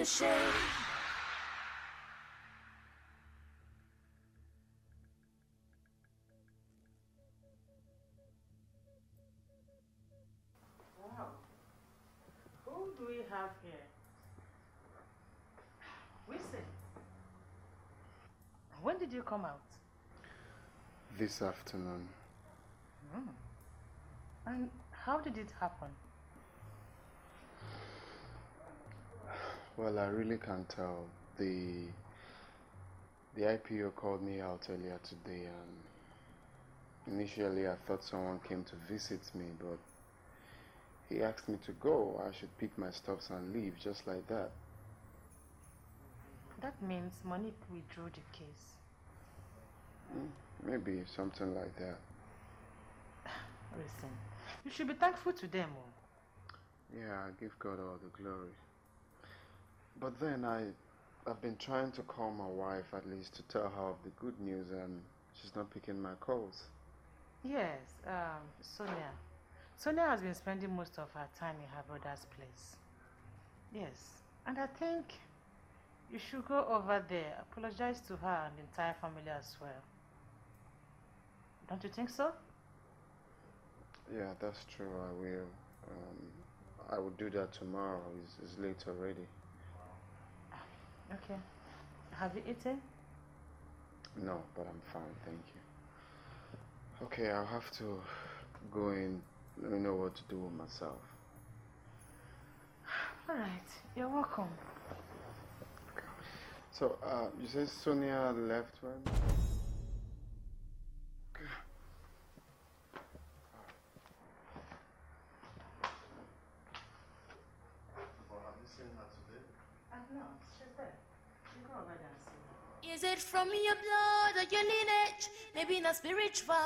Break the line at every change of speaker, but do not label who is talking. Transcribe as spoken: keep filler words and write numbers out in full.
the shade.
Wow. Who do we have here? Wilson. When did you come out?
This afternoon.
Hmm. And how did it happen?
Well, I really can't tell. The the I P O called me out earlier today, and initially I thought someone came to visit me, but he asked me to go. I should pick my stuffs and leave, just like that.
That means Monique withdrew the case.
Mm, maybe something like that.
Listen, you should be thankful to them. Oh.
Yeah, I give God all the glory. But then I, I've been trying to call my wife at least to tell her of the good news, and she's not picking my calls.
Yes, um, Sonia. Sonia has been spending most of her time in her brother's place. Yes, and I think you should go over there, apologize to her and the entire family as well. Don't you think so?
Yeah, that's true, I will. Um, I will do that tomorrow. It's, it's late already.
Okay. Have you eaten?
No, but I'm fine, thank you. Okay, I'll have to go in. Let me know what to do with myself.
Alright, you're welcome.
Okay. So, uh, you said Sonia left when? Okay. Have you seen her today?
Uh, no, she's there. You go over there and see her.
Is it from your blood or your lineage? Maybe not spiritual.